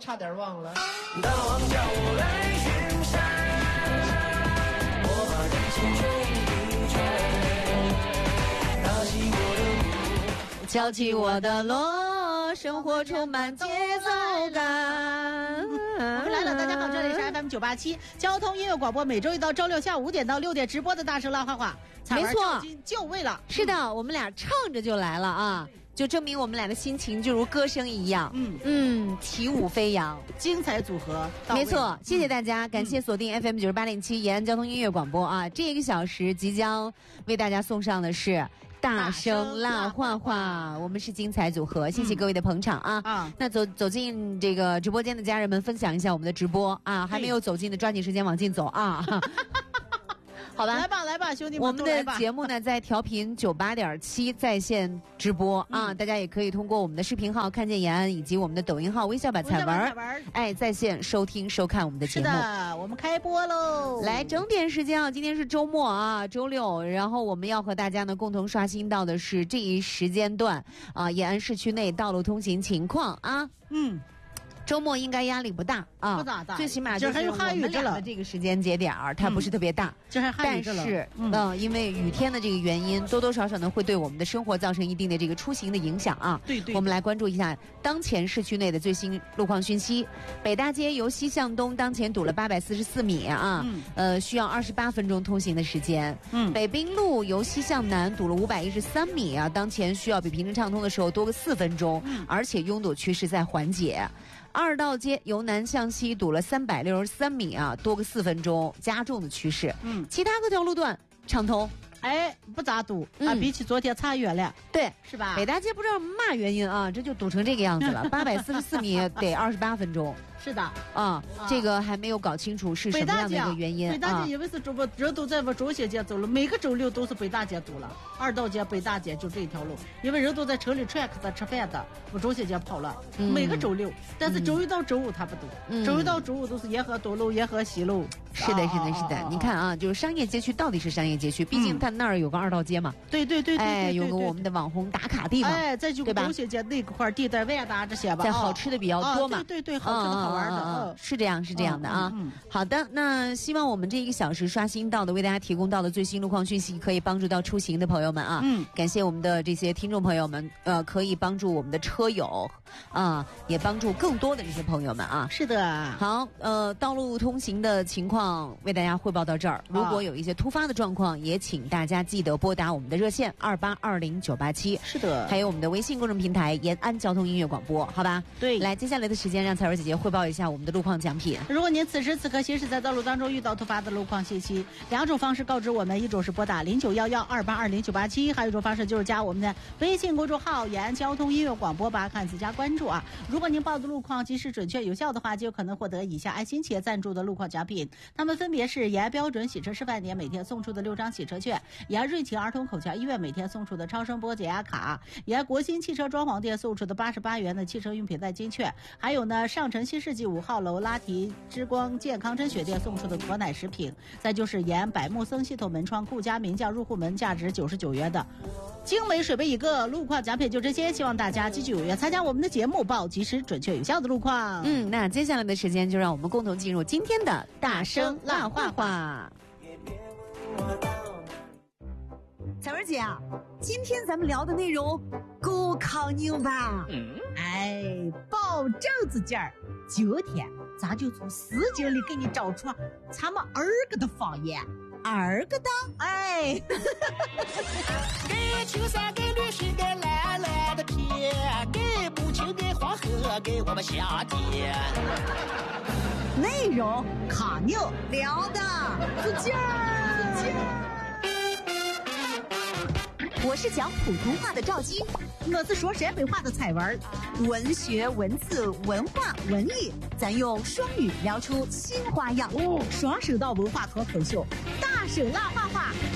差点忘了。 大王叫我来巡山，我把真心全力吹，打起我的鼓， 敲起我的锣，生活充满节奏感。 我们来了，大家好，这里是 FM 987交通音乐广播，每周一到周六下午5点到6点直播的大声浪花话， 没错， 就位了。 是的，我们俩唱着就来了啊，就证明我们俩的心情就如歌声一样，起舞飞扬， 精彩组合。 没错，谢谢大家，感谢锁定 FM 98.7延安交通音乐广播啊，这1个小时即将为大家送上的是大声辣话话，我们是精彩组合，谢谢各位的捧场啊！那走进这个直播间的家人们，分享一下我们的直播啊！还没有走进的，抓紧时间往进走啊！好吧， 来吧，兄弟们， 我们的节目呢在调频98.7在线直播啊，大家也可以通过我们的视频号看见延安，以及我们的抖音号微笑版彩文，在线收听收看我们的节目。 是的，我们开播喽！ 来，整点时间啊，今天是周末啊，周六，然后我们要和大家呢共同刷新到的是这一时间段啊，延安市区内道路通行情况啊。周末应该压力不大啊， 不咋大， 最起码就是我们俩的这个时间节点它不是特别大，但是因为雨天的这个原因，多多少少呢会对我们的生活造成一定的这个出行的影响啊。 对， 我们来关注一下当前市区内的最新路况讯息。北大街由西向东当前堵了844米啊，需要28分钟通行的时间。北滨路由西向南堵了513米啊，当前需要比平时畅通的时候多个4分钟，而且拥堵趋势在缓解。二道街由南向西堵了363米啊，多个4分钟，加重的趋势。其他各条路段畅通， 不咋堵啊，比起昨天差远了， 对， 是吧？ 北大街不知道嘛原因啊，这就堵成这个样子了，844米得28分钟。 是的啊，这个还没有搞清楚是什么样的一个原因。 北大街因为是人都在往中西街走了，每个周六都是北大街堵了，二道街、北大街就这一条路，因为人都在城里串客的、吃饭的，往中西街跑了。每个周六，但是周一到周五它不堵，周一到周五都是沿河东路、沿河西路。 是的。你看啊，就是商业街区到底是商业街区，毕竟它那儿有个二道街嘛。 对， 有个我们的网红打卡地嘛。 再就中西街那块地带万达这些吧， 在好吃的比较多嘛。 对，好吃的好玩的， 是这样的啊。好的，那希望我们这1个小时刷新到的，为大家提供到的最新路况讯息，可以帮助到出行的朋友们啊。感谢我们的这些听众朋友们，可以帮助我们的车友啊，也帮助更多的这些朋友们啊。 是的。 好，道路通行的情况为大家汇报到这儿。如果有一些突发的状况，也请大家记得拨打我们的热线2820-987。 是的。 还有我们的微信公众平台延安交通音乐广播，好吧？ 对。 来，接下来的时间让彩文姐姐汇报一下我们的路况奖品。 如果您此时此刻行驶在道路当中遇到突发的路况信息，2种方式告知我们，一种是拨打09112820-987，还有一种方式就是加我们的微信公众号延安交通音乐广播吧，看自加关注啊。如果您报的路况及时准确有效的话，就有可能获得以下爱心企业赞助的路况奖品，它们分别是延安标准洗车示范点每天送出的6张洗车券，延安瑞晴儿童口腔医院每天送出的超声波减压卡，延安国新汽车装潢店送出的88元的汽车用品代金券，还有呢上城新世纪5号楼拉提之光健康真雪店送出的驼奶食品，再就是延安百木森系统门窗顾家名将入户门价值99元的精美水杯1个。路况奖品就这些，希望大家积极踊跃参加我们的节目，报及时准确有效的路况。 那接下来的时间就让我们共同进入今天的大声辣话话。彩文姐啊，今天咱们聊的内容够抗牛吧？ 保证子劲儿。今天咱就从4节里给你找出咱们2个的方言。2个的， 给青山，给绿水，给蓝蓝的天，给母亲，给黄河，给我们夏天。 内容卡牛聊的子劲儿。 我是讲普通话的赵晶， 我是说陕北话的彩文。 文学、文字、文化、文艺，咱用双语聊出新花样。 双声道文化脱口秀，大声辣话话，